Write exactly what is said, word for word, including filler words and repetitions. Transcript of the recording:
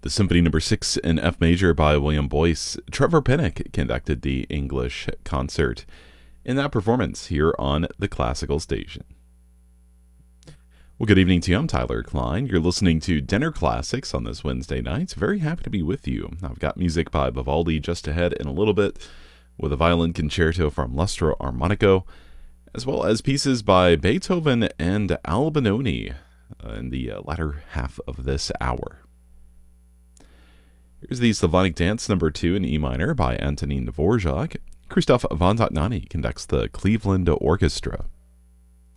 The Symphony Number six in F Major by William Boyce. Trevor Pinnock conducted the English concert in that performance here on the Classical Station. Well, good evening to you. I'm Tyler Klein. You're listening to Dinner Classics on this Wednesday night. Very happy to be with you. I've got music by Vivaldi just ahead in a little bit, with a violin concerto from Lustro Armonico, as well as pieces by Beethoven and Albinoni uh, in the uh, latter half of this hour. Here's the Slavonic Dance number two in E minor by Antonin Dvorak. Christoph von Dohnanyi conducts the Cleveland Orchestra.